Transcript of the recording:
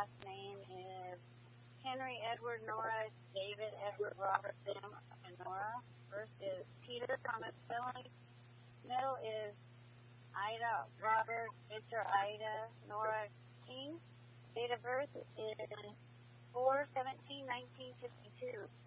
last name is Henry Edward Nora David Edward Robert Sam and Nora. First is Peter Thomas Philly. Middle is Ida Robert Victor Ida Nora King. Date of birth is 4/17/1952.